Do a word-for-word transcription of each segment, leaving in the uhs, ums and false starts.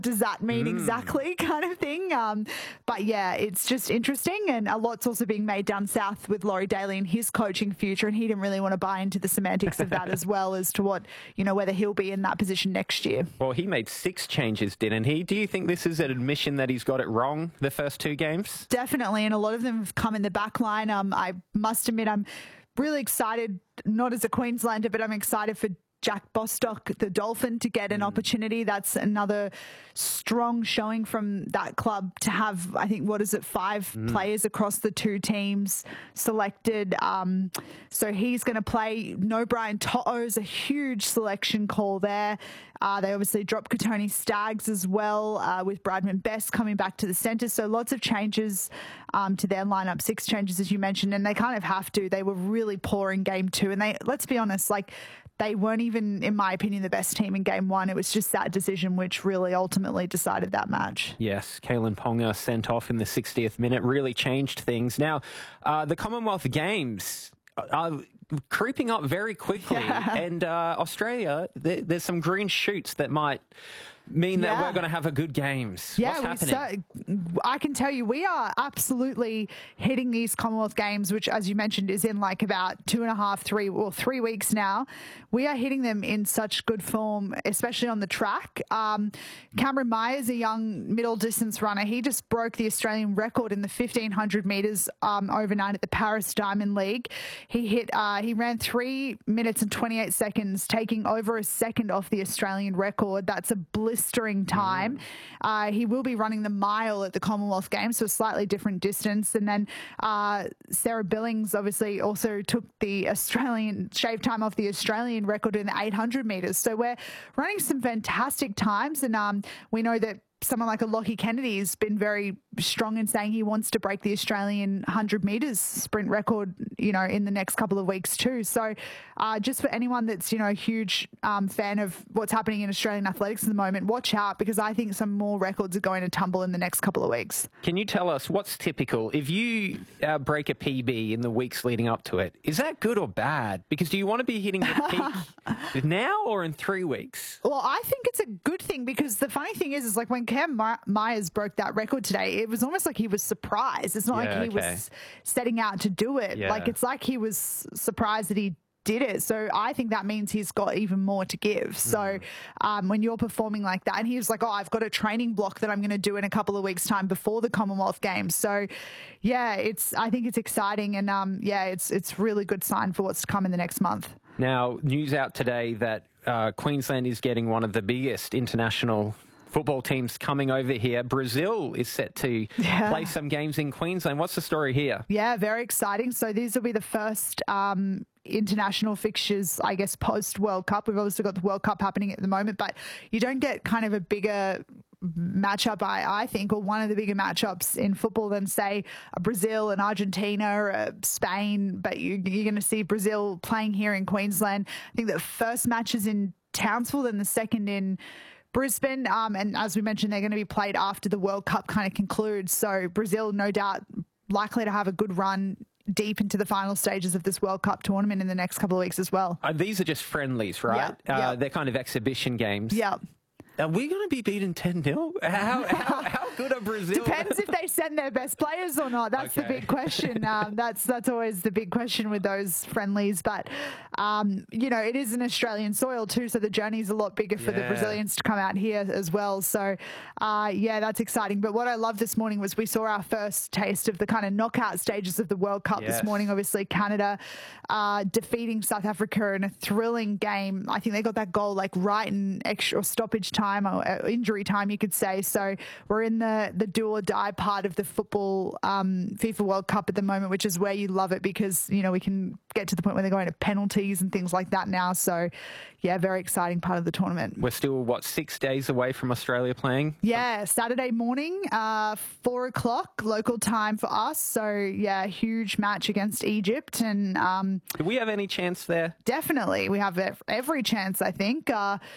does that mean Mm. exactly kind of thing? Um, but yeah, it's just interesting, and a lot's also being made down south with Laurie Daly and his coaching future, and he didn't really want to buy into the semantics of that as well as to what, you know, whether he'll be in that position next year. Well, he made six changes, didn't he? Do you think this is an admission that he's got it wrong the first two games? Definitely, and a lot of them have come in the back line. Um, I must admit, I'm really excited, not as a Queenslander, but I'm excited for Jack Bostock, the Dolphin, to get an mm. opportunity. That's another strong showing from that club to have, I think, what is it, five mm. players across the two teams selected. Um, so he's going to play. No Brian To'o is a huge selection call there. Uh, they obviously dropped Katoni Staggs as well, uh, with Bradman Best coming back to the centre. So lots of changes um, to their lineup, six changes, as you mentioned, and they kind of have to. They were really poor in game two. And they, let's be honest, like, they weren't even, in my opinion, the best team in game one. It was just that decision which really ultimately decided that match. Yes, Kalen Ponga sent off in the sixtieth minute really changed things. Now, uh, the Commonwealth Games are creeping up very quickly. Yeah. And uh, Australia, there, there's some green shoots that might mean that yeah. we're going to have a good games. Yeah, What's we happening? So, I can tell you we are absolutely hitting these Commonwealth Games, which, as you mentioned, is in like about two and a half, three, well, three weeks now. We are hitting them in such good form, especially on the track. Um, Cameron Myers, a young middle distance runner, he just broke the Australian record in the fifteen hundred metres um, overnight at the Paris Diamond League. He hit, uh, he ran three minutes and twenty-eight seconds, taking over a second off the Australian record. That's a blistering time. Mm. Uh, he will be running the mile at the Commonwealth Games, so a slightly different distance. And then uh, Sarah Billings obviously also took the Australian shave time off the Australian record in the eight hundred metres. So we're running some fantastic times, and um, we know that someone like a Lockie Kennedy has been very strong in saying he wants to break the Australian one hundred metres sprint record, you know, in the next couple of weeks too. So uh, just for anyone that's, you know, a huge um, fan of what's happening in Australian athletics at the moment, watch out, because I think some more records are going to tumble in the next couple of weeks. Can you tell us what's typical? If you uh, break a P B in the weeks leading up to it, is that good or bad? Because do you want to be hitting the peak now or in three weeks? Well, I think it's a good thing, because the funny thing is, is like when Cam My- Myers broke that record today, it was almost like he was surprised. It's not yeah, like he okay. was setting out to do it. Yeah. Like, it's like he was surprised that he did it. So I think that means he's got even more to give. So mm. um, when you're performing like that, and he was like, oh, I've got a training block that I'm going to do in a couple of weeks' time before the Commonwealth Games. So yeah, it's, I think it's exciting, and um, yeah, it's, it's really good sign for what's to come in the next month. Now, news out today that uh, Queensland is getting one of the biggest international football teams coming over here. Brazil is set to yeah. play some games in Queensland. What's the story here? Yeah, very exciting. So these will be the first um, international fixtures, I guess, post-World Cup. We've obviously got the World Cup happening at the moment, but you don't get kind of a bigger matchup, I, I think, or one of the bigger matchups in football than, say, a Brazil and Argentina or a Spain, but you, you're going to see Brazil playing here in Queensland. I think the first match is in Townsville, then the second in Brisbane, um, and as we mentioned, they're going to be played after the World Cup kind of concludes. So Brazil, no doubt, likely to have a good run deep into the final stages of this World Cup tournament in the next couple of weeks as well. Uh, these are just friendlies, right? Yeah, uh, yeah. They're kind of exhibition games. Yeah. Are we going to be beaten ten nil? How, how, how good are Brazil? Depends if they send their best players or not. That's okay. the big question. Um, that's that's always the big question with those friendlies. But, um, you know, it is an Australian soil too, so the journey's a lot bigger for yeah. the Brazilians to come out here as well. So, uh, yeah, that's exciting. But what I loved this morning was we saw our first taste of the kind of knockout stages of the World Cup yes. this morning. Obviously, Canada uh, defeating South Africa in a thrilling game. I think they got that goal like right in extra or stoppage time or uh, injury time, you could say. So we're in the, the do or die part of the football um, FIFA World Cup at the moment, which is where you love it, because, you know, we can get to the point where they're going to penalties and things like that now. So, yeah, very exciting part of the tournament. We're still, what, six days away from Australia playing? Yeah, Saturday morning, uh, four o'clock local time for us. So, yeah, huge match against Egypt. And um, do we have any chance there? Definitely. We have every chance, I think. Uh,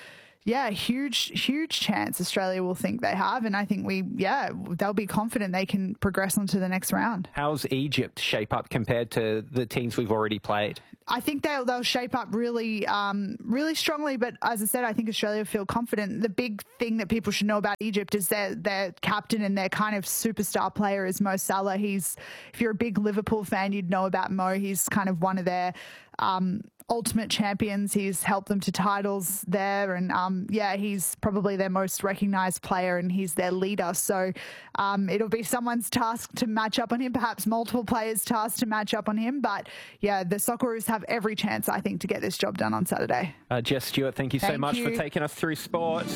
yeah, huge, huge chance Australia will think they have. And I think we, yeah, they'll be confident they can progress on to the next round. How's Egypt shape up compared to the teams we've already played? I think they'll, they'll shape up really, um, really strongly. But as I said, I think Australia will feel confident. The big thing that people should know about Egypt is their, their captain and their kind of superstar player is Mo Salah. He's, if you're a big Liverpool fan, you'd know about Mo. He's kind of one of their um, ultimate champions. He's helped them to titles there. And um, yeah, he's probably their most recognised player and he's their leader. So um, it'll be someone's task to match up on him, perhaps multiple players' task to match up on him. But yeah, the Socceroos have every chance, I think, to get this job done on Saturday. Uh, Jess Stewart, thank you so thank much you. for taking us through sport.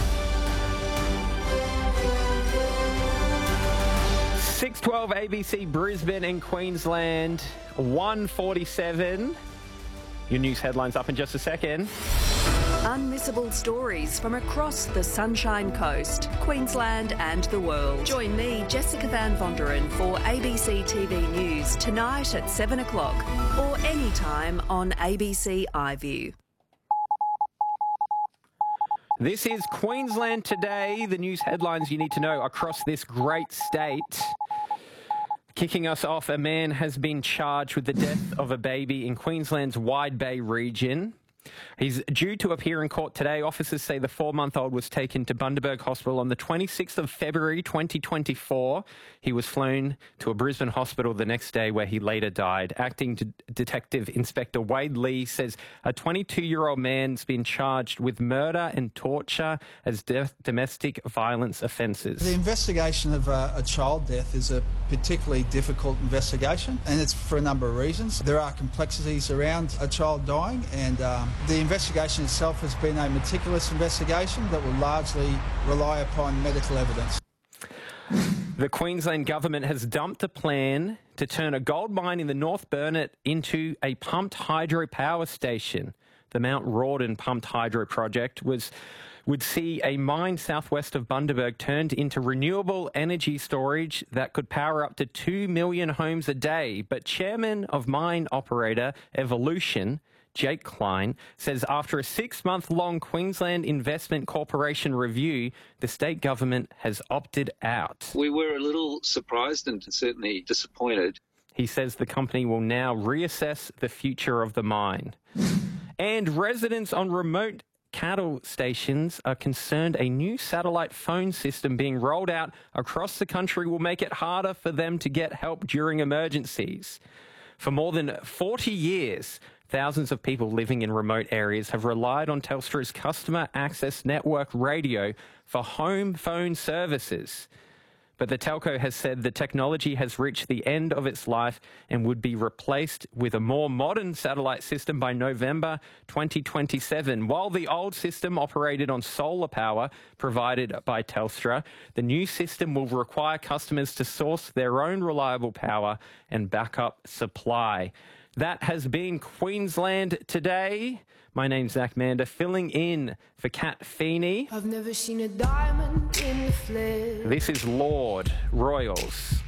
six twelve A B C Brisbane and Queensland, one forty-seven. Your news headlines up in just a second. Unmissable stories from across the Sunshine Coast, Queensland and the world. Join me, Jessica Van Vonderen, for A B C T V News tonight at seven o'clock or anytime on A B C iView. This is Queensland Today, the news headlines you need to know across this great state. Kicking us off, a man has been charged with the death of a baby in Queensland's Wide Bay region. He's due to appear in court today. Officers say the four-month-old was taken to Bundaberg Hospital on the twenty-sixth of February twenty twenty-four. He was flown to a Brisbane hospital the next day where he later died. Acting D- Detective Inspector Wade Lee says a twenty-two-year-old man's been charged with murder and torture as de- domestic violence offences. The investigation of a, a child death is a particularly difficult investigation, and it's for a number of reasons. There are complexities around a child dying, and um, the investigation itself has been a meticulous investigation that will largely rely upon medical evidence. The Queensland government has dumped a plan to turn a gold mine in the North Burnett into a pumped hydro power station. The Mount Rawdon pumped hydro project was would see a mine southwest of Bundaberg turned into renewable energy storage that could power up to two million homes a day. But chairman of mine operator Evolution, Jake Klein, says after a six-month-long Queensland Investment Corporation review, the state government has opted out. We were a little surprised and certainly disappointed. He says the company will now reassess the future of the mine. And residents on remote cattle stations are concerned a new satellite phone system being rolled out across the country will make it harder for them to get help during emergencies. For more than forty years, thousands of people living in remote areas have relied on Telstra's Customer Access Network radio for home phone services. But the telco has said the technology has reached the end of its life and would be replaced with a more modern satellite system by November twenty twenty-seven. While the old system operated on solar power provided by Telstra, the new system will require customers to source their own reliable power and backup supply. That has been Queensland Today. My name's Zach Mander, filling in for Kat Feeney. I've never seen a diamond in the flesh. This is Lord Royals.